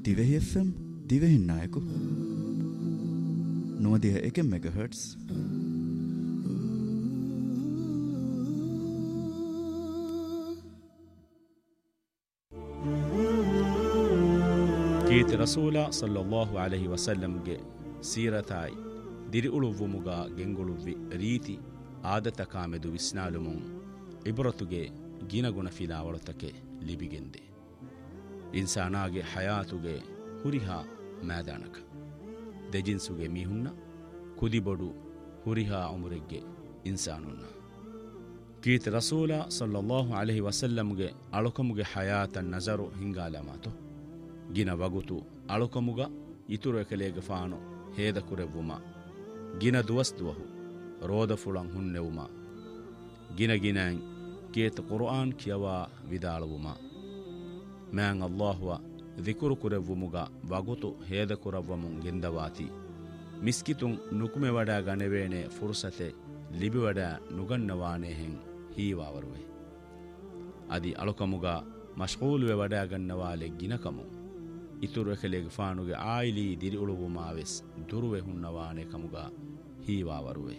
Divehi FM Divehin Nayaku 91 MHz ಕೀರ್ತಿ ರಸೂಲ ಸಲ್ಲಲ್ಲಾಹು ಅಲೈಹಿ ವಸಲ್ಲಂಗೆ ಸೀರತಾಯಿ ದಿರಿ ಉಳುವುಮುಗ ಗೆಂಗುಳುವ್ವಿ ರೀತಿ ಆದತ ಕಾಮೆದು ವಿಸ್ನಾಲುಮುಂ ಇಬ್ರತುಗೆ ಗಿನಗುಣ ಫಿಲಾವಳತಕೆ ಲಿಬಿಗೆಂದೆ ಇನ್ಸಾನಾಗೆ ಹಯಾತುಗೆ ಹುರಿಹಾ ಮೈದಾನಕ ದೆಜಿನ್ಸುಗೆ ಮೀಹುನ್ನ ಕುದಿಬೊಡು ಹುರಿಹಾ ಉಮುರೆಗ್ಗೆ ಇನ್ಸಾನುನ್ನ ಕೀರ್ತಿ ರಸೂಲ ಸಲ್ಲಲ್ಲಾಹು ಅಲೈಹಿ ವಸಲ್ಲಂಗೆ ಅಳುಕಮುಗೆ ಹಯಾತ ನಜರು ಹಿಂಗಾಲಮಾತು ಗಿನ ವಗುತು ಅಳುಕಮುಗ ಇತುರು ಎಕಲೇಗೆ ಫಾನು ಹೇದ ಕುರೆವ್ವುಮ ಗಿನ ದುವಸ್ದುವಹು ರೋದ ಫುಳಂ ಹುಣ್ಣೆವುಮ ಗಿನ ಗಿನಾಂ ಕೇತ ಕುರ್ಆನ್ ಕಿಯವಾ ವಿದಾಳುವುಮ ಮ್ಯಾಂ ಅಲ್ಲಾಹುವ ದಿಕುರು ಕುರೆವ್ವುಮುಗ ವಗುತು ಹೇದ ಕುರವ್ವಮುಂ ಗೆಂದವಾತಿ ಮಿಸ್ಕಿತುಂ ನುಕುಮೆ vada ಗಣವೇಣೆ ಫುರ್ಸತೆ Libby vada ನುಗನ್ನವಾನೆ ಹೆಂ ಹೀವಾವರುವೆ ಅದಿ ಅಳುಕಮುಗ ಮಶ್ಗೂಲುವೆ vada ಗನ್ನವಾಲೆ ಗಿನಕಮು ಇತುರು ಎಕಲೆಗೆ ಫಾನುಗೆ oily ದಿರಿ ಉಳುವುಮಾವೆಸ್ ದುರುವೆ ಹುಣ್ಣವಾನೆ ಕಮುಗ ಹೀವಾವರುವೆ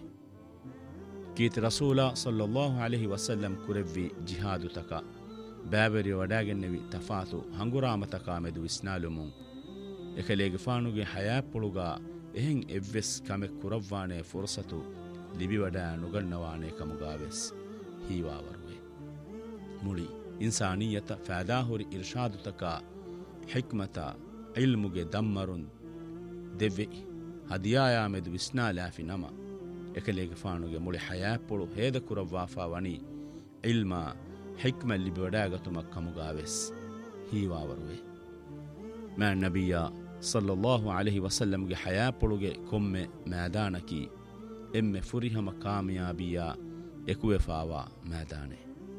ಕೀರ್ತಿ ರಸೂಲ ಸಲ್ಲಲ್ಲಾಹು ಅಲೈಹಿ ವಸಲ್ಲಂ ಕುರೆವ್ವಿ ಜಿಹಾದು ತಕ ಬ್ಯಾಬರಿ ವಡಾಗೆನ್ನೆವಿ ತಫಾತು ಹಂಗುರಾಮ ತಕ ಮೆದು ವಿಸ್ನಾಲುಮುಂ ಎಕಲೆಗೆ ಫಾನುಗೆ ಹಯಾಪುಳುಗ ಎಹೆಂ ಎವ್ವೆಸ್ ಕಮೆ ಕುರವ್ವಾನೆ ಫುರ್ಸತು ಲಿಬಿ ವಡಾ ನುಗನ್ನವಾನೆ ಕಮುಗಾವೆಸ್ ಹೀವಾವರುವೆ ಮುಳಿ ಇನ್ಸಾನಿಯತ ಫಾದಾಹುರಿ ಇರ್ಷಾದು ತಕ ಹಿಕ್ಮತ ಇಲ್ಮುಗೆ ದಮ್ಮರುನ್ ದೆವ್ವೆ ಹದಿಯಾಯಾಮೆದು ವಿಸ್ನಾಲಾಫಿ ನಮ ಎಕಲೆಗೆ ಫಾನುಗೆ ಮುಳಿ ಹಯಾಪುಳು ಹೇದ ಕುರವ್ವಾಫಾ ವಣಿ ಇಲ್ಮ ಹಿಕ್ಮಲ್ಲಿ ಬಿವಡಾಗತುಮ ಕಮುಗಾವೆಸ್ ಹೀವಾವರುವೆ ಮ್ಯಾ ನಬಿಯ ಸಲ್ಲಲ್ಲಾಹು ಅಲೈಹಿ ವಸಲ್ಲಂಗೆ ಹಯಾಪುಳುಗೆ ಕೊಮ್ಮೆ ಮೈದಾನಕಿ ಎಮ್ಮೆ ಫುರಿಹಮ ಕಾಮಯಾಬಿಯ ಎಕುವೆಫಾವಾ ಮೈದಾನೆ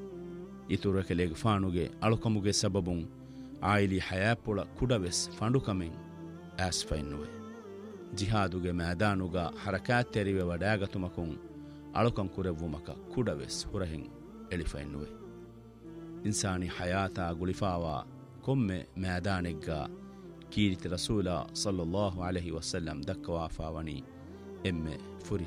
ಇತುರು ಎಕಲೆಗೆ ಫಾನುಗೆ ಅಳುಕಮುಗೆ ಸಬಬುಂ ಆಯಿಲಿ ಹಯಾಪುಳ ಕುಡವೆಸ್ ಫಂಡುಕಮೆಂ ಆಸ್ಫೈನ್ನುವೆ ಜಿಹಾದುಗೆ ಮೈದಾನುಗ ಹರಕಾತ್ ತೆರಿವೆ ವಡಾಗತುಮಕುಂ ಅಳುಕಂ ಕುರೆವ್ವುಮಕ ಕುಡವೆಸ್ ಹುರಹೆಂ ಎಳಿಫೈನ್ನುವೆ ಇನ್ಸಾನಿ ಹಯಾತ ಗುಳಿಫಾವಾ ಕೊಮ್ಮೆ ಮೈದಾನೆಗ್ಗ ಕೀರ್ತಿ ರಸೂಲ ಸಲ್ಲಲ್ಲಾಹು ಅಲೈಹಿ ವಸಲ್ಲಂ ದಕ್ಕವಾಫಾವಣಿ ಎಮ್ಮೆ ಫುರಿ